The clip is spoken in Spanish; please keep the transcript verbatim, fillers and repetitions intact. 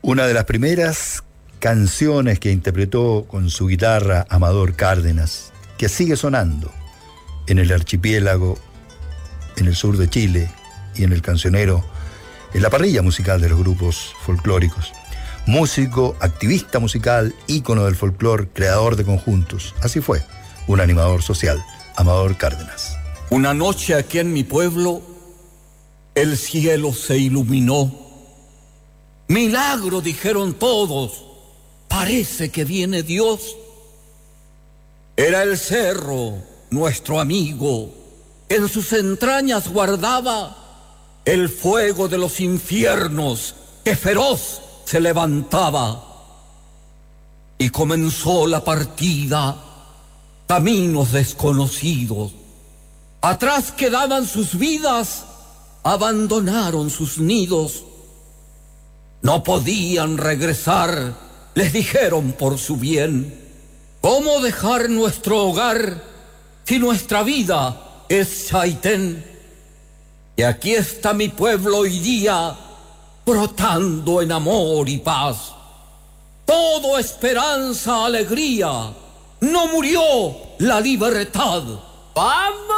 Una de las primeras canciones que interpretó con su guitarra Amador Cárdenas, que sigue sonando en el archipiélago, en el sur de Chile y en el cancionero, en la parrilla musical de los grupos folclóricos. Músico, activista musical, ícono del folclor, creador de conjuntos. Así fue, un animador social, Amador Cárdenas. Una noche aquí en mi pueblo, el cielo se iluminó. Milagro, dijeron todos, parece que viene Dios. Era el cerro, nuestro amigo, que en sus entrañas guardaba el fuego de los infiernos que feroz se levantaba. Y comenzó la partida, caminos desconocidos. Atrás quedaban sus vidas, abandonaron sus nidos. No podían regresar, les dijeron por su bien. ¿Cómo dejar nuestro hogar si nuestra vida es Chaitén? Y aquí está mi pueblo hoy día, brotando en amor y paz. Todo esperanza, alegría. No murió la libertad. ¡Vamos!